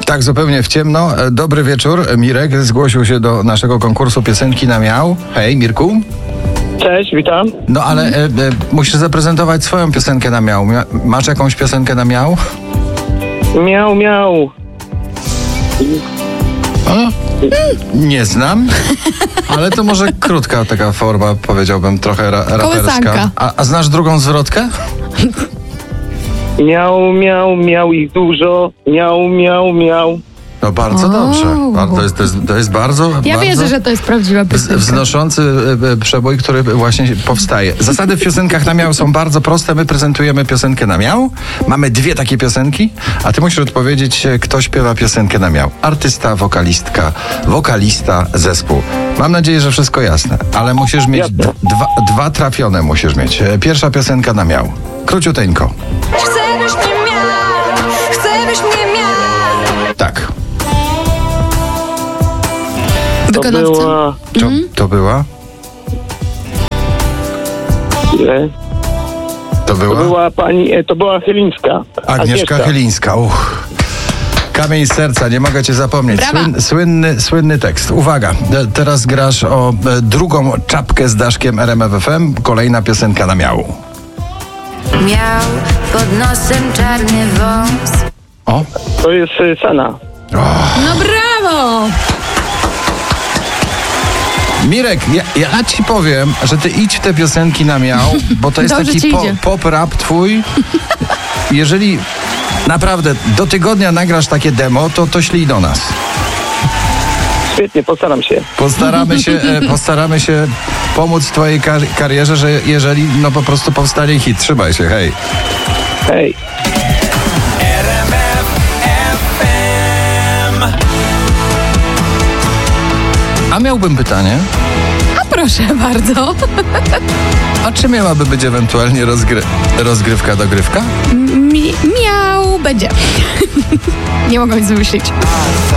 Tak, zupełnie w ciemno. Dobry wieczór. Mirek zgłosił się do naszego konkursu piosenki na miał. Hej, Mirku. Cześć, witam. No ale musisz zaprezentować swoją piosenkę na miał. Masz jakąś piosenkę na miał? Miał, miał. Nie znam, ale to może krótka taka forma, powiedziałbym, trochę raperska. Kołysanka. A znasz drugą zwrotkę? Miał, miał, miał ich dużo. Miał, miał, miał. No bardzo dobrze. To jest bardzo... Ja bardzo wierzę, że to jest prawdziwa piosenka. wznoszący przebój, który właśnie powstaje. Zasady w piosenkach na miał są bardzo proste. My prezentujemy piosenkę na miał. Mamy dwie takie piosenki, a ty musisz odpowiedzieć, kto śpiewa piosenkę na miał. Artysta, wokalistka, wokalista, zespół. Mam nadzieję, że wszystko jasne, ale musisz mieć dwa trafione musisz mieć. Pierwsza piosenka na miał. Króciuteńko. Chcę, byś mnie miał, chcę, byś mnie miał. Tak. To Wykonawca. była... To była? Nie. To To była? była pani... To była Chylińska. Agnieszka Chylińska. Kamień z serca, nie mogę cię zapomnieć. Brawa. Słynny tekst. Uwaga, teraz grasz o drugą czapkę z daszkiem RMF FM. Kolejna piosenka na miał. Miał pod nosem czarny wąs. O, To jest Sana. No brawo! Mirek, ja ci powiem, że ty idź w te piosenki na miał, bo to jest Dobrze taki ci idzie. pop-rap twój. Jeżeli naprawdę do tygodnia nagrasz takie demo, to ślij do nas. Świetnie, postaram się. Postaramy się pomóc w twojej karierze, że jeżeli po prostu powstanie hit. Trzymaj się, hej. Hej. A miałbym pytanie, A proszę bardzo. a czy miałaby być ewentualnie rozgrywka, dogrywka? Miał będzie. Nie mogę nic wymyślić.